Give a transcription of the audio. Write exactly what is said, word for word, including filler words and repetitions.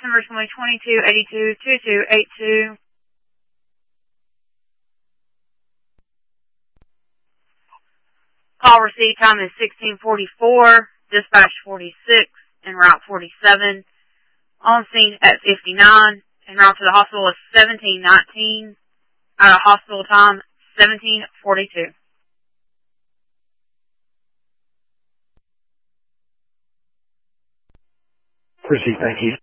Case number is going to be twenty-two eighty-two twenty-two eighty-two. Call receipt time is sixteen forty-four. Dispatch forty-six and route forty-seven. On scene at fifty-nine. And route to the hospital is seventeen nineteen. Out of hospital time seventeen forty-two. Proceed, thank you.